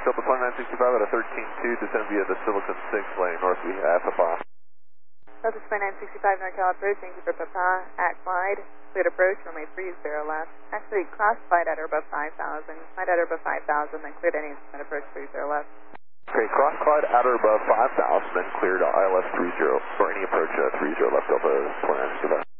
Delta 2965 at a 13.2, descend via the Silicon 6 lane north FFI. Delta 2965 NorCal approaching for Papa at Clyde. Cleared approach, runway 30 left. Actually, classified at or above 5,000. Flight at or above 5,000, then cleared any approach 30 left. Okay, cross Clyde at or above 5,000, then cleared ILS 30, or any approach 30 left Delta 2965.